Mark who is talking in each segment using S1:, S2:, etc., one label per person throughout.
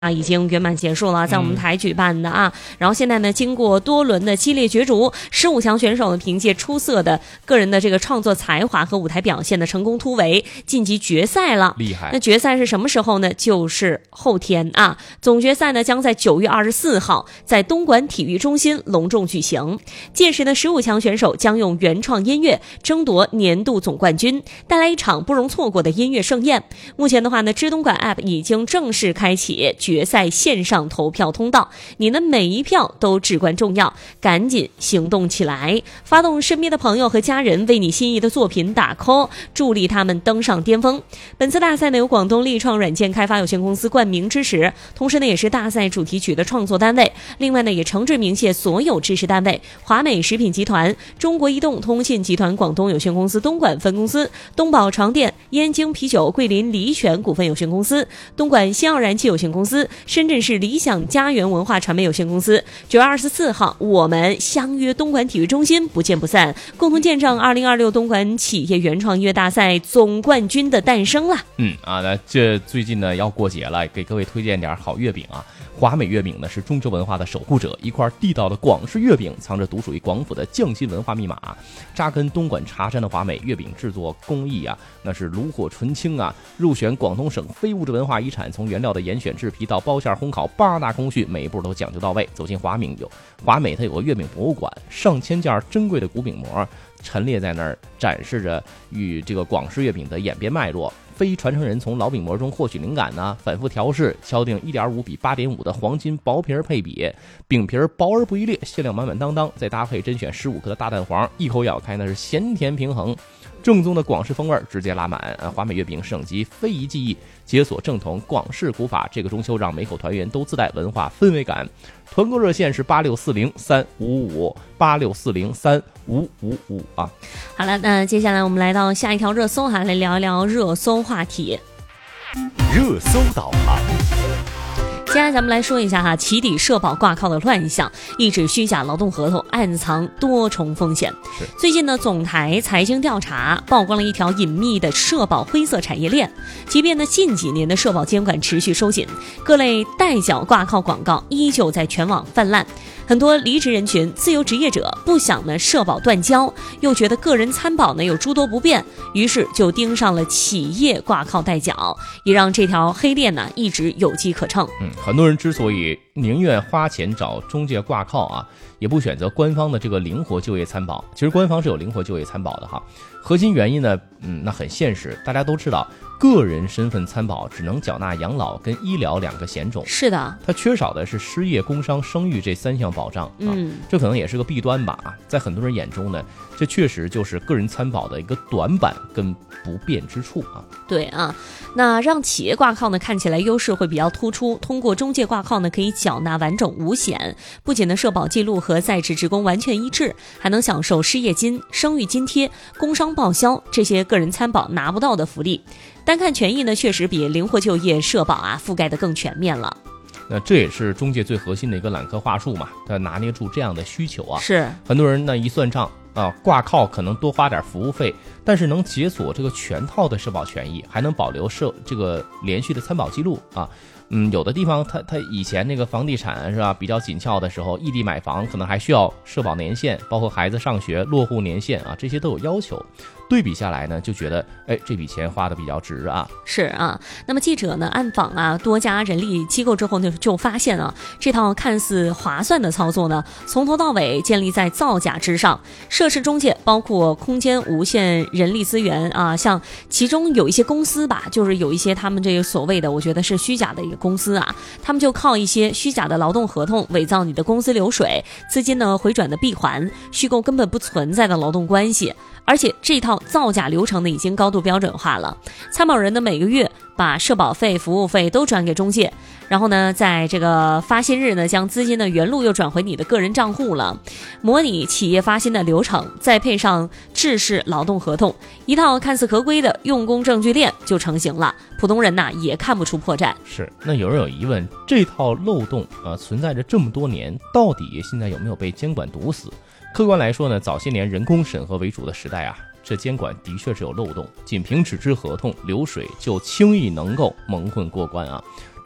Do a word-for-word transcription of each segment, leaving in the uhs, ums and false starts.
S1: 啊，已经圆满结束了，在我们台举办的啊、嗯，然后现在呢，经过多轮的激烈角逐，十五强选手呢，凭借出色的个人的这个创作才华和舞台表现的成功突围，晋级决赛了。
S2: 厉害！
S1: 那决赛是什么时候呢？就是后天啊，总决赛呢将在九月二十四号在东莞体育中心隆重举行。届时呢，十五强选手将用原创音乐争夺年度总冠军，带来一场不容错过的音乐盛宴。目前的话呢，知东莞 App 已经正式开启决赛线上投票通道，你的每一票都至关重要，赶紧行动起来，发动身边的朋友和家人为你心仪的作品打 call， 助力他们登上巅峰。本次大赛呢由广东力创软件开发有限公司冠名支持，同时呢也是大赛主题曲的创作单位。另外呢也诚挚鸣谢所有支持单位：华美食品集团、中国移动通信集团广东有限公司东莞分公司、东宝床垫、燕京啤酒桂林梨泉股份有限公司、东莞新奥燃气有限公司、深圳市理想家园文化传媒有限公司。九月二十四号，我们相约东莞体育中心，不见不散，共同见证二零二六东莞企业原创音乐大赛总冠军的诞生了。
S2: 嗯啊，那这最近呢要过节了，给各位推荐点好月饼啊。华美月饼呢是中州文化的守护者，一块地道的广式月饼藏着独属于广府的匠心文化密码。扎根东莞茶山的华美月饼制作工艺啊，那是炉火纯青啊，入选广东省非物质文化遗产。从原料的严选制皮到包馅烘烤，八大工序每一步都讲究到位。走进华美有华美，它有个月饼博物馆，上千件珍贵的古饼模陈列在那儿，展示着与这个广式月饼的演变脉络。非传承人从老饼模中获取灵感呢、啊，反复调试，敲定 一点五 比 八点五 的黄金薄皮儿配比，饼皮儿薄而不易裂，馅料满满当当，再搭配甄选十五克的大蛋黄，一口咬开那是咸甜平衡，正宗的广式风味直接拉满。啊，华美月饼省级非遗技艺，解锁正统广式古法，这个中秋让每口团圆都自带文化氛围感。团购热线是八六四零三五五八六四零三五五五啊。
S1: 好了，那接下来我们来到下一条热搜哈，来聊一聊热搜话题。
S3: 热搜导航。
S1: 接下来咱们来说一下哈，起底社保挂靠的乱象，一纸虚假劳动合同暗藏多重风险。最近呢，总台财经调查曝光了一条隐秘的社保灰色产业链。即便呢近几年的社保监管持续收紧，各类代缴挂靠广告依旧在全网泛滥。很多离职人群、自由职业者不想呢社保断交，又觉得个人参保呢有诸多不便，于是就盯上了企业挂靠代缴，也让这条黑链呢一直有机可乘。
S2: 嗯，很多人之所以宁愿花钱找中介挂靠啊，也不选择官方的这个灵活就业参保。其实官方是有灵活就业参保的哈，核心原因呢，嗯，那很现实，大家都知道，个人身份参保只能缴纳养老跟医疗两个险种。
S1: 是的，
S2: 它缺少的是失业、工伤、生育这三项保障啊，
S1: 嗯，
S2: 这可能也是个弊端吧啊，在很多人眼中呢，这确实就是个人参保的一个短板跟不便之处啊。
S1: 对啊，那让企业挂靠呢看起来优势会比较突出，通过中介挂靠呢可以缴纳完整五险，不仅呢社保记录和在职职工完全一致，还能享受失业金、生育津贴、工伤报销这些个人参保拿不到的福利。单看权益呢，确实比灵活就业社保啊覆盖的更全面了。
S2: 那这也是中介最核心的一个揽客话术嘛，他拿捏住这样的需求啊。
S1: 是
S2: 很多人呢一算账啊，挂靠可能多花点服务费，但是能解锁这个全套的社保权益，还能保留社这个连续的参保记录啊。嗯，有的地方它它以前那个房地产是吧比较紧俏的时候，异地买房可能还需要社保年限，包括孩子上学落户年限啊，这些都有要求。对比下来呢，就觉得哎这笔钱花的比较值啊。
S1: 是啊，那么记者呢暗访啊多家人力机构之后呢，就发现啊这套看似划算的操作呢，从头到尾建立在造假之上。涉事中介包括空间无限人力资源啊，像其中有一些公司吧，就是有一些他们这个所谓的我觉得是虚假的一个公司啊，他们就靠一些虚假的劳动合同伪造你的公司流水，资金呢回转的闭环，虚构根本不存在的劳动关系。而且这套造假流程呢已经高度标准化了，参保人呢每个月把社保费、服务费都转给中介，然后呢在这个发薪日呢将资金的原路又转回你的个人账户了，模拟企业发薪的流程，再配上制式劳动合同，一套看似合规的用工证据链就成型了，普通人呐也看不出破绽。
S2: 是，那有人有疑问，这套漏洞啊存在着这么多年，到底现在有没有被监管堵死？客观来说呢，早些年人工审核为主的时代啊，这监管的确是有漏洞，仅凭纸质合同流水就轻易能够蒙混过关啊。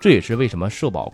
S2: 这也是为什么社保